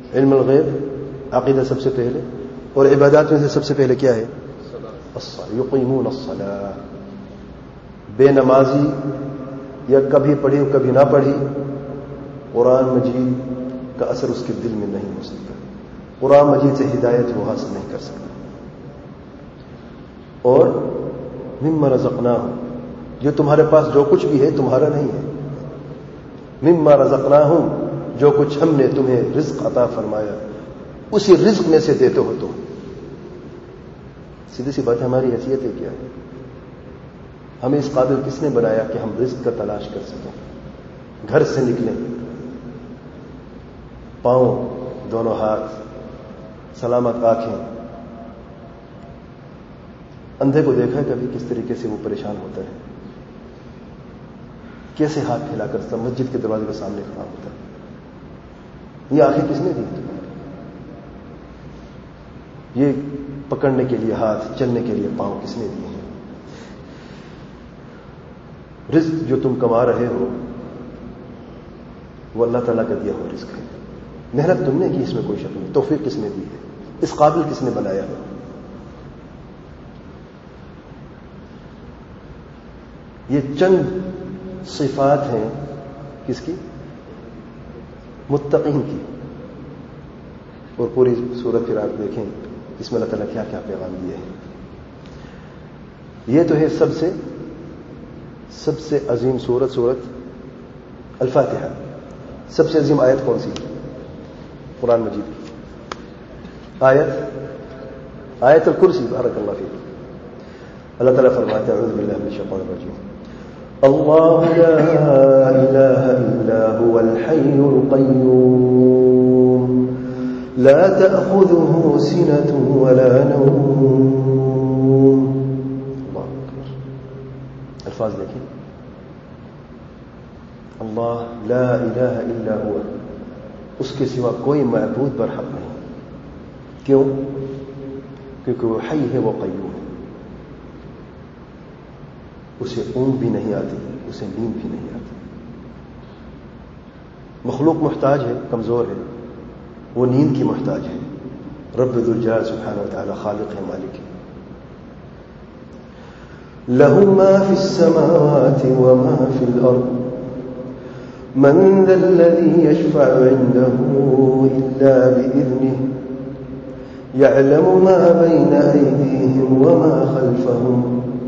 علم الغیب عقیدہ سب سے پہلے، اور عبادات میں سے سب سے پہلے کیا ہے؟ الصلاۃ، یقیمون الصلاۃ. بے نمازی یا کبھی پڑھی اور کبھی نہ پڑھی، قرآن مجید کا اثر اس کے دل میں نہیں ہو سکتا، قرآن مجید سے ہدایت وہ حاصل نہیں کر سکتا. اور مما رزقناہم، جو تمہارے پاس جو کچھ بھی ہے تمہارا نہیں ہے. مما رزقناہم، جو کچھ ہم نے تمہیں رزق عطا فرمایا اسی رزق میں سے دیتے ہو تم. سیدھی سی بات ہے، ہماری حیثیت ہے کیا ہے؟ ہمیں اس قابل کس نے بنایا کہ ہم رزق کا تلاش کر سکیں؟ گھر سے نکلیں، پاؤں، دونوں ہاتھ، سلامت آنکھیں. اندھے کو دیکھا ہے کبھی کس طریقے سے وہ پریشان ہوتا ہے؟ کیسے ہاتھ پھیلا کر مسجد کے دروازے کے سامنے کھڑا ہوتا ہے؟ یہ آنکھیں کس نے دی تمہیں؟ یہ پکڑنے کے لیے ہاتھ، چلنے کے لیے پاؤں کس نے دیے ہیں؟ رزق جو تم کما رہے ہو وہ اللہ تعالیٰ کا دیا ہوا رزق ہے. محنت تم نے کی، اس میں کوئی شک نہیں. توفیق کس نے دی ہے؟ اس قابل کس نے بنایا ہے؟ یہ چند صفات ہیں کس کی؟ متقین کی. اور پوری سورت پھر آپ دیکھیں اس میں اللہ تعالیٰ کیا کیا پیغام دیے ہیں. یہ تو ہے سب سے عظیم سورت الفاتحہ. سب سے عظیم آیت کون سی؟ قرآن مجید کی آیت الکرسی. بارک اللہ فیک. اللہ تعالیٰ فرماتا ہے اعوذ باللہ من الشیطان الرجیم اللہ لا الہ الا هو الحی القیوم لا تأخذه سنة ولا نوم. اللہ اکبر. الفاظ دیکھیں، اللہ لا الہ الا هو، اس کے سوا کوئی معبود برحق نہیں. کیوں؟ کیونکہ وہ حی ہے، وہ قیوم ہے. اسے اونگ بھی نہیں آتی، اسے نیند بھی نہیں آتی. مخلوق محتاج ہے، کمزور ہے، وہ نیند کی محتاج ہے. رب ذوالجلال سبحانہ وتعالی خالق ہے، مالک ہے. لہ ما فی السماوات وما فی الارض من ذا الذی یشفع عنده الا بإذنه يعلم ما بين أيديهم وما خلفهم